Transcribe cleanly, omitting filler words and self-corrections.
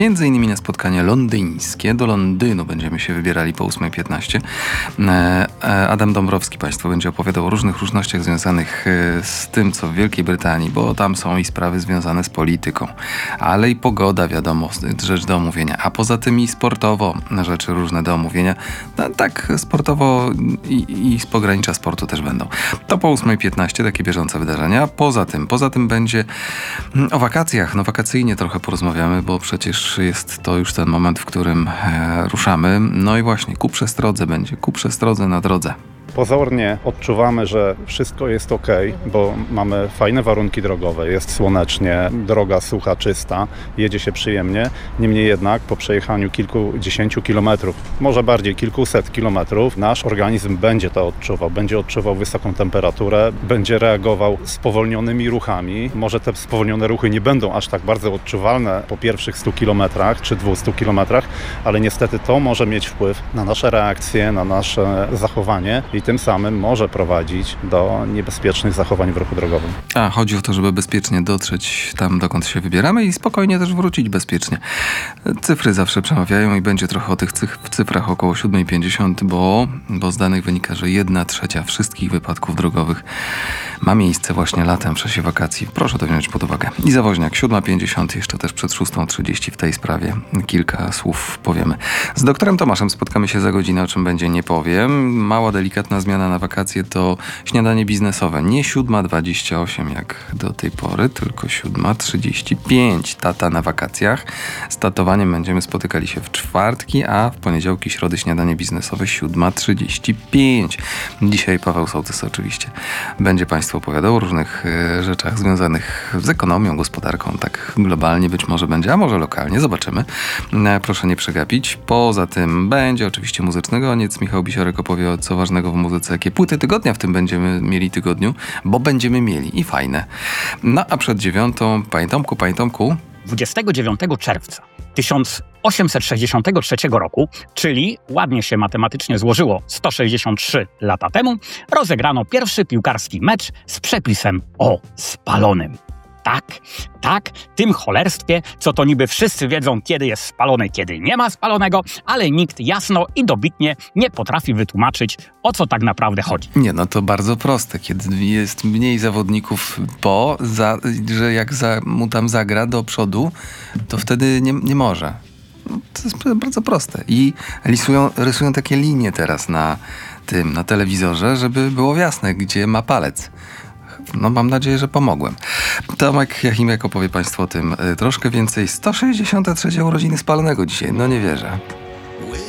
Między innymi na spotkanie londyńskie. Do Londynu będziemy się wybierali po 8:15. Adam Dąbrowski Państwu będzie opowiadał o różnych różnościach związanych z tym, co w Wielkiej Brytanii, bo tam są i sprawy związane z polityką, ale i pogoda, wiadomo, rzecz do omówienia. A poza tym i sportowo rzeczy różne do omówienia. No, tak sportowo i z pogranicza sportu też będą. To po 8:15 takie bieżące wydarzenia. Poza tym będzie o wakacjach. No wakacyjnie trochę porozmawiamy, bo przecież jest to już ten moment, w którym ruszamy. No i właśnie ku przestrodze będzie, ku przestrodze na drodze. Pozornie odczuwamy, że wszystko jest ok, bo mamy fajne warunki drogowe, jest słonecznie, droga sucha, czysta, jedzie się przyjemnie. Niemniej jednak po przejechaniu kilkudziesięciu kilometrów, może bardziej kilkuset kilometrów, nasz organizm będzie odczuwał wysoką temperaturę, będzie reagował spowolnionymi ruchami. Może te spowolnione ruchy nie będą aż tak bardzo odczuwalne po pierwszych 100 kilometrach czy 200 kilometrach, ale niestety to może mieć wpływ na nasze reakcje, na nasze zachowanie i tym samym może prowadzić do niebezpiecznych zachowań w ruchu drogowym. A chodzi o to, żeby bezpiecznie dotrzeć tam, dokąd się wybieramy i spokojnie też wrócić bezpiecznie. Cyfry zawsze przemawiają i będzie trochę o tych cyfrach około 7:50, bo z danych wynika, że 1/3 wszystkich wypadków drogowych ma miejsce właśnie latem w czasie wakacji. Proszę to wziąć pod uwagę. I zawoźniak 7:50, jeszcze też przed 6:30 w tej sprawie kilka słów powiemy. Z doktorem Tomaszem spotkamy się za godzinę, o czym będzie nie powiem. Mała, delikatna zmiana na wakacje to śniadanie biznesowe. Nie 7:28 jak do tej pory, tylko 7:35. Tata na wakacjach. Z tatowaniem będziemy spotykali się w czwartki, a w poniedziałki, środy śniadanie biznesowe 7:35. Dzisiaj Paweł Sołtys oczywiście będzie Państwu opowiadał o różnych rzeczach związanych z ekonomią, gospodarką. Tak globalnie być może będzie, a może lokalnie. Zobaczymy. Proszę nie przegapić. Poza tym będzie oczywiście muzyczny koniec. Michał Bisiorek opowie o co ważnego w muzyce, jakie płyty tygodnia w tym będziemy mieli tygodniu, bo będziemy mieli i fajne. No a przed 9:00, Panie Tomku. 29 czerwca 1863 roku, czyli ładnie się matematycznie złożyło 163 lata temu, rozegrano pierwszy piłkarski mecz z przepisem o spalonym. Tak, tym cholerstwie, co to niby wszyscy wiedzą, kiedy jest spalony, kiedy nie ma spalonego, ale nikt jasno i dobitnie nie potrafi wytłumaczyć, o co tak naprawdę chodzi. Nie, no to bardzo proste. Kiedy jest mniej zawodników że jak mu tam zagra do przodu, to wtedy nie może. No, to jest bardzo proste. I rysują takie linie teraz na telewizorze, żeby było jasne, gdzie ma palec. No mam nadzieję, że pomogłem. Tomek Jachimek opowie Państwu o tym troszkę więcej. 163 urodziny spalonego dzisiaj. No nie wierzę.